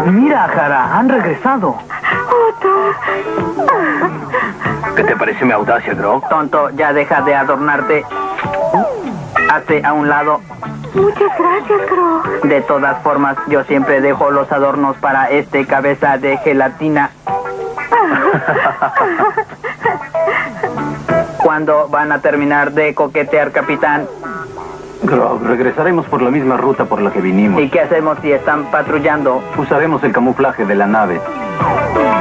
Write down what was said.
Mira, Jara, han regresado. Otto. ¿Qué te parece mi audacia, Grog? Tonto, ya deja de adornarte. Hazte a un lado. Muchas gracias, Grog. De todas formas, yo siempre dejo los adornos para este cabeza de gelatina. ¿Cuándo van a terminar de coquetear, capitán? Grog, regresaremos por la misma ruta por la que vinimos. ¿Y qué hacemos si están patrullando? Usaremos el camuflaje de la nave.